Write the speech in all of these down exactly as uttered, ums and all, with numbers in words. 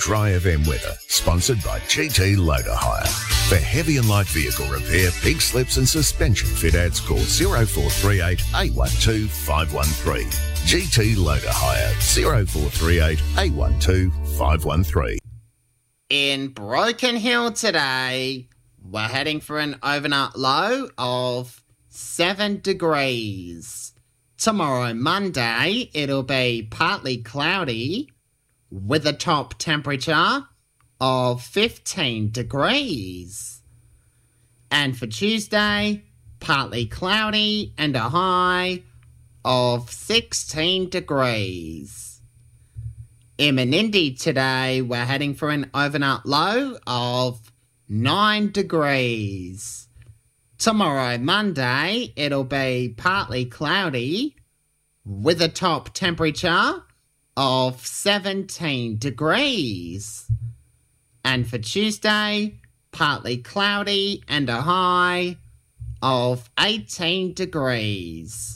Dry F M weather, sponsored by G T Loader Hire. For heavy and light vehicle repair, pig slips and suspension fit outs, call zero four three eight, eight one two, five one three. G T Loader Hire, zero four three eight, eight one two, five one three. In Broken Hill today, we're heading for an overnight low of seven degrees. Tomorrow, Monday, it'll be partly cloudy with a top temperature of fifteen degrees. And for Tuesday, partly cloudy and a high of sixteen degrees. In Menindee today, we're heading for an overnight low of nine degrees. Tomorrow, Monday, it'll be partly cloudy with a top temperature of seventeen degrees. And for Tuesday, partly cloudy and a high of eighteen degrees.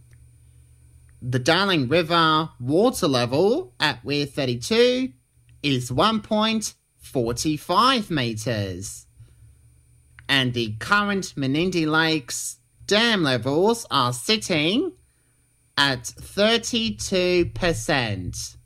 The Darling River water level at Weir thirty-two is one point four five metres. And the current Menindee Lakes dam levels are sitting at thirty-two percent.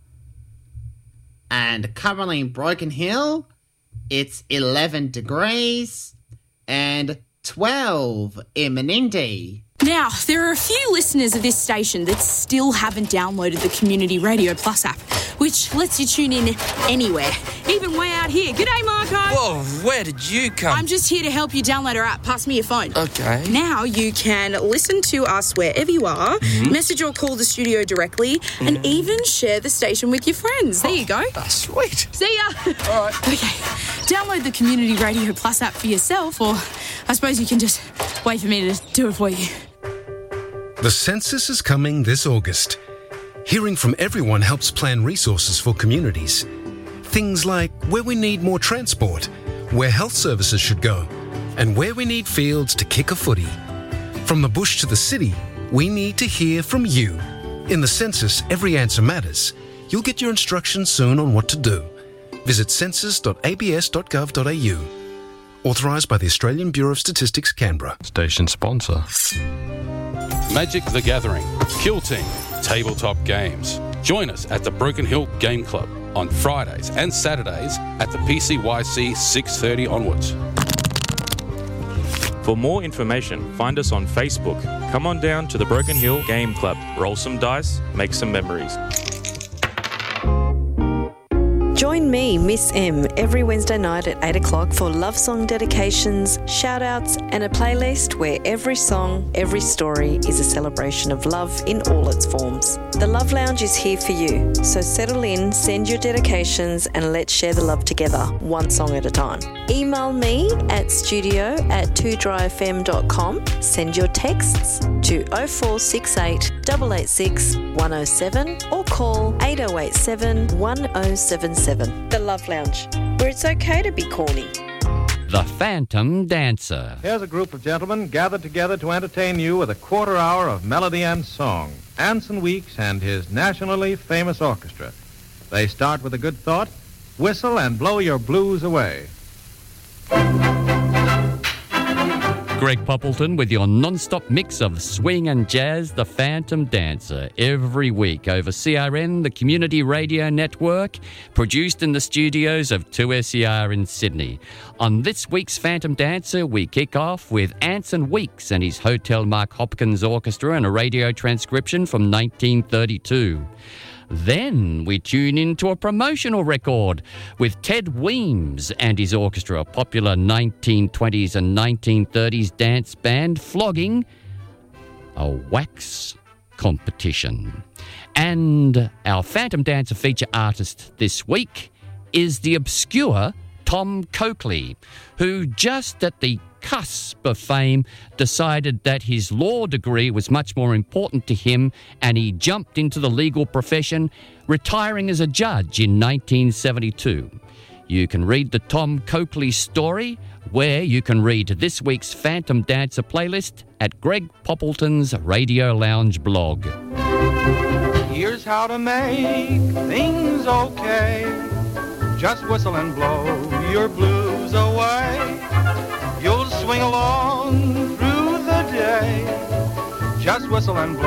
And currently in Broken Hill, it's eleven degrees and twelve in Menindee. Now, there are a few listeners of this station that still haven't downloaded the Community Radio Plus app, which lets you tune in anywhere, even way out here. G'day, Marco. Whoa, where did you come? I'm just here to help you download our app. Pass me your phone. Okay. Now you can listen to us wherever you are, mm-hmm. message or call the studio directly, mm-hmm. and even share the station with your friends. There you go. Oh, sweet. See ya. All right. Okay. Download the Community Radio Plus app for yourself, or I suppose you can just wait for me to do it for you. The census is coming this August. Hearing from everyone helps plan resources for communities. Things like where we need more transport, where health services should go, and where we need fields to kick a footy. From the bush to the city, we need to hear from you. In the census, every answer matters. You'll get your instructions soon on what to do. Visit census dot a b s dot gov dot a u. Authorised by the Australian Bureau of Statistics, Canberra. Station sponsor. Magic the Gathering, Kill Team, Tabletop Games. Join us at the Broken Hill Game Club on Fridays and Saturdays at the P C Y C six thirty onwards. For more information, find us on Facebook. Come on down to the Broken Hill Game Club. Roll some dice, make some memories. Join me, Miss M, every Wednesday night at eight o'clock for love song dedications, shout-outs and a playlist where every song, every story is a celebration of love in all its forms. The Love Lounge is here for you, so settle in, send your dedications and let's share the love together, one song at a time. Email me at studio at two dry f m dot com, send your texts to oh four six eight, eight eight six, one oh seven or call eight oh eight seven, one oh seven seven. The Love Lounge, where it's okay to be corny. The Phantom Dancer. Here's a group of gentlemen gathered together to entertain you with a quarter hour of melody and song. Anson Weeks and his nationally famous orchestra. They start with a good thought, whistle and blow your blues away. Greg Poppleton with your non-stop mix of swing and jazz, The Phantom Dancer, every week over C R N, the Community Radio Network, produced in the studios of two S E R in Sydney. On this week's Phantom Dancer, we kick off with Anson Weeks and his Hotel Mark Hopkins Orchestra and a radio transcription from nineteen thirty-two. Then we tune into a promotional record with Ted Weems and his orchestra, a popular nineteen twenties and nineteen thirties dance band flogging a wax competition. And our Phantom Dancer feature artist this week is the obscure Tom Coakley, who just at the cusp of fame decided that his law degree was much more important to him and he jumped into the legal profession, retiring as a judge in nineteen seventy-two. You can read the Tom Coakley story where you can read this week's Phantom Dancer playlist at Greg Poppleton's Radio Lounge blog. Here's how to make things okay. Just whistle and blow your blues away. You'll swing along through the day. Just whistle and blow